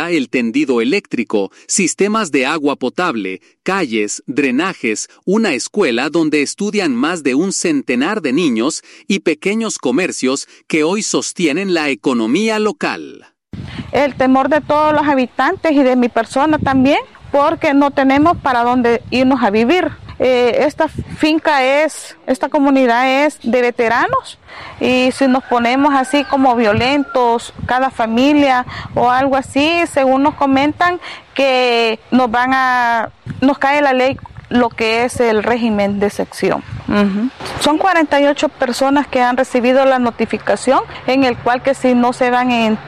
agua, el tendido eléctrico, sistemas de agua potable, calles, drenajes, una escuela donde estudian más de 100 de niños y pequeños comercios que hoy sostienen la economía local. El temor de todos los habitantes y de mi persona también, porque no tenemos para dónde irnos a vivir. Esta comunidad es de veteranos y si nos ponemos así como violentos, cada familia o algo así, según nos comentan que nos cae la ley, lo que es el régimen de sección. Son 48 personas que han recibido la notificación, en el cual que si no se van en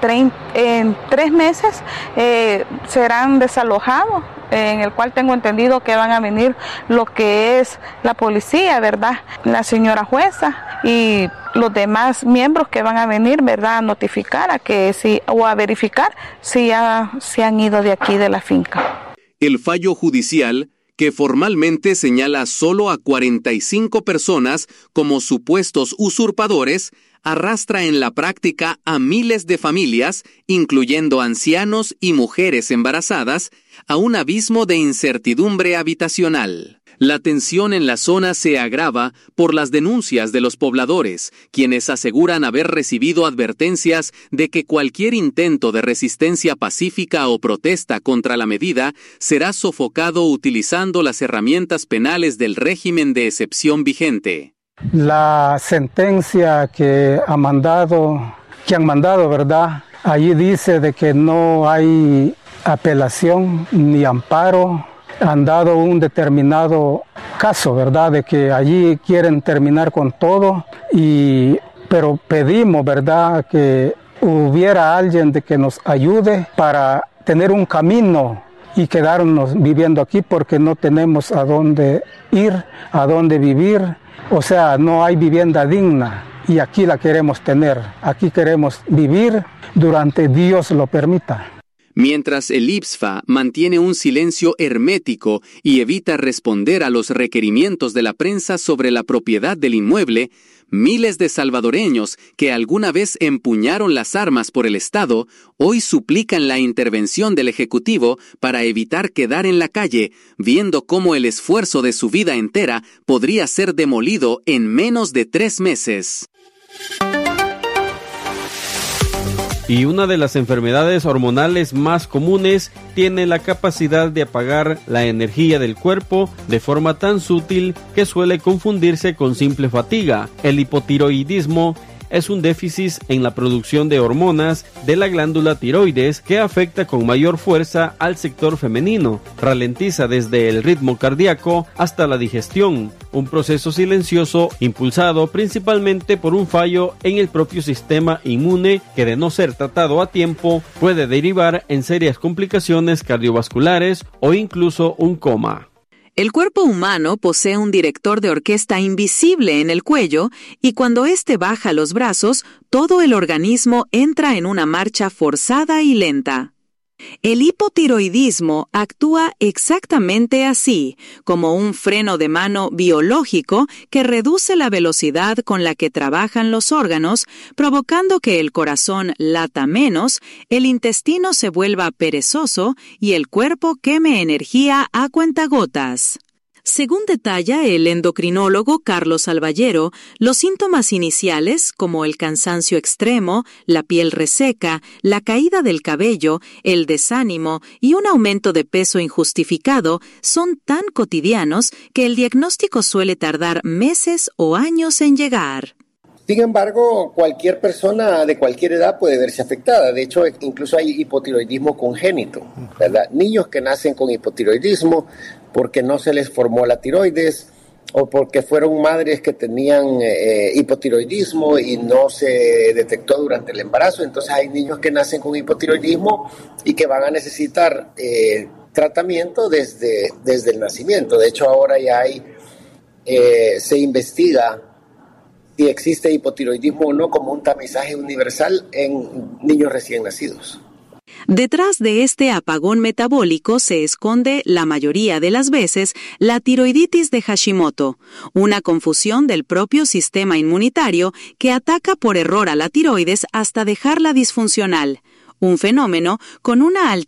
3 meses serán desalojados, en el cual tengo entendido que van a venir lo que es la policía, ¿verdad? La señora jueza y los demás miembros que van a venir, ¿verdad? A notificar o a verificar si ya se han ido de aquí de la finca. El fallo judicial, que formalmente señala solo a 45 personas como supuestos usurpadores, arrastra en la práctica a miles de familias, incluyendo ancianos y mujeres embarazadas, a un abismo de incertidumbre habitacional. La tensión en la zona se agrava por las denuncias de los pobladores, quienes aseguran haber recibido advertencias de que cualquier intento de resistencia pacífica o protesta contra la medida será sofocado utilizando las herramientas penales del régimen de excepción vigente. La sentencia que han mandado, ¿verdad? Allí dice de que no hay apelación ni amparo. Han dado un determinado caso, ¿verdad?, de que allí quieren terminar con todo, pero pedimos, ¿verdad?, que hubiera alguien de que nos ayude para tener un camino y quedarnos viviendo aquí, porque no tenemos a dónde ir, a dónde vivir. O sea, no hay vivienda digna y aquí la queremos tener, aquí queremos vivir durante Dios lo permita. Mientras el IPSFA mantiene un silencio hermético y evita responder a los requerimientos de la prensa sobre la propiedad del inmueble, miles de salvadoreños que alguna vez empuñaron las armas por el Estado, hoy suplican la intervención del Ejecutivo para evitar quedar en la calle, viendo cómo el esfuerzo de su vida entera podría ser demolido en menos de 3 meses. Y una de las enfermedades hormonales más comunes tiene la capacidad de apagar la energía del cuerpo de forma tan sutil que suele confundirse con simple fatiga. El hipotiroidismo es un déficit en la producción de hormonas de la glándula tiroides que afecta con mayor fuerza al sector femenino, ralentiza desde el ritmo cardíaco hasta la digestión, un proceso silencioso impulsado principalmente por un fallo en el propio sistema inmune que, de no ser tratado a tiempo, puede derivar en serias complicaciones cardiovasculares o incluso un coma. El cuerpo humano posee un director de orquesta invisible en el cuello y cuando éste baja los brazos, todo el organismo entra en una marcha forzada y lenta. El hipotiroidismo actúa exactamente así, como un freno de mano biológico que reduce la velocidad con la que trabajan los órganos, provocando que el corazón lata menos, el intestino se vuelva perezoso y el cuerpo queme energía a cuentagotas. Según detalla el endocrinólogo Carlos Alballero, los síntomas iniciales, como el cansancio extremo, la piel reseca, la caída del cabello, el desánimo y un aumento de peso injustificado, son tan cotidianos que el diagnóstico suele tardar meses o años en llegar. Sin embargo, cualquier persona de cualquier edad puede verse afectada. De hecho, incluso hay hipotiroidismo congénito, ¿verdad? Niños que nacen con hipotiroidismo porque no se les formó la tiroides o porque fueron madres que tenían hipotiroidismo y no se detectó durante el embarazo. Entonces hay niños que nacen con hipotiroidismo y que van a necesitar tratamiento desde el nacimiento. De hecho, ahora ya se investiga si existe hipotiroidismo o no como un tamizaje universal en niños recién nacidos. Detrás de este apagón metabólico se esconde, la mayoría de las veces, la tiroiditis de Hashimoto, una confusión del propio sistema inmunitario que ataca por error a la tiroides hasta dejarla disfuncional. Un fenómeno con una altísima